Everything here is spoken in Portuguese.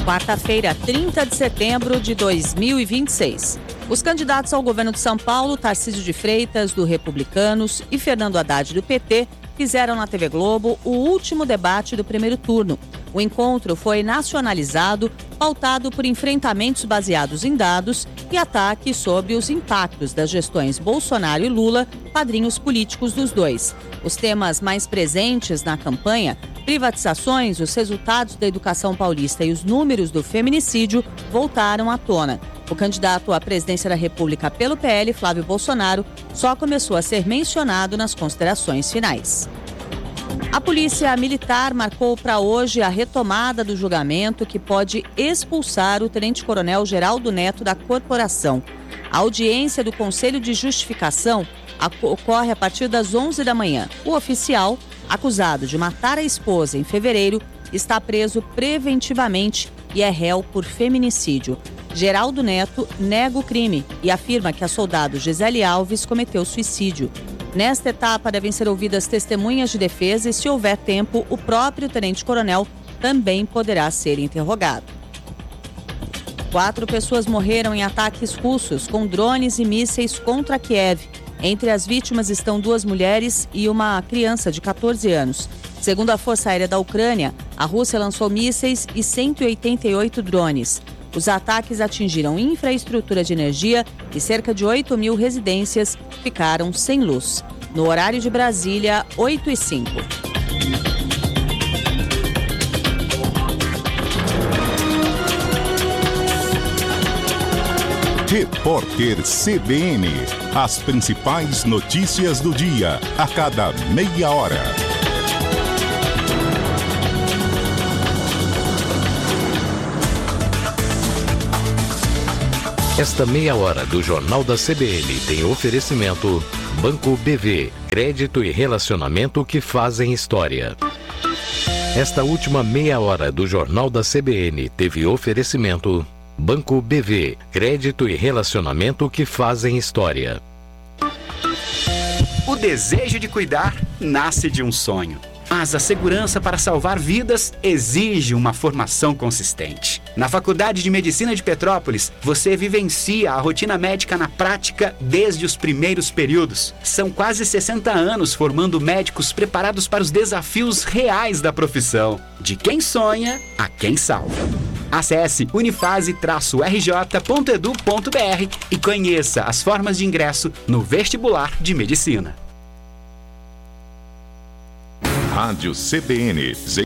Quarta-feira, 30 de setembro de 2026. Os candidatos ao governo de São Paulo, Tarcísio de Freitas, do Republicanos, e Fernando Haddad, do PT, fizeram na TV Globo o último debate do primeiro turno. O encontro foi nacionalizado, pautado por enfrentamentos baseados em dados e ataques sobre os impactos das gestões Bolsonaro e Lula, padrinhos políticos dos dois. Os temas mais presentes na campanha, privatizações, os resultados da educação paulista e os números do feminicídio, voltaram à tona. O candidato à presidência da República pelo PL, Flávio Bolsonaro, só começou a ser mencionado nas considerações finais. A Polícia Militar marcou para hoje a retomada do julgamento que pode expulsar o tenente-coronel Geraldo Neto da corporação. A audiência do Conselho de Justificação ocorre a partir das 11 da manhã. O oficial, acusado de matar a esposa em fevereiro, está preso preventivamente e é réu por feminicídio. Geraldo Neto nega o crime e afirma que a soldado Gisele Alves cometeu suicídio. Nesta etapa devem ser ouvidas testemunhas de defesa e, se houver tempo, o próprio tenente-coronel também poderá ser interrogado. 4 pessoas morreram em ataques russos com drones e mísseis contra Kiev. Entre as vítimas estão 2 mulheres e uma criança de 14 anos. Segundo a Força Aérea da Ucrânia, a Rússia lançou mísseis e 188 drones. Os ataques atingiram infraestrutura de energia e cerca de 8.000 residências ficaram sem luz. No horário de Brasília, 8h05. Repórter CBN. As principais notícias do dia, a cada meia hora. Esta meia hora do Jornal da CBN tem oferecimento Banco BV, crédito e relacionamento que fazem história. Esta última meia hora do Jornal da CBN teve oferecimento Banco BV, crédito e relacionamento que fazem história. O desejo de cuidar nasce de um sonho. Mas a segurança para salvar vidas exige uma formação consistente. Na Faculdade de Medicina de Petrópolis, você vivencia a rotina médica na prática desde os primeiros períodos. São quase 60 anos formando médicos preparados para os desafios reais da profissão. De quem sonha a quem salva. Acesse unifase-rj.edu.br e conheça as formas de ingresso no vestibular de medicina. Rádio CBN.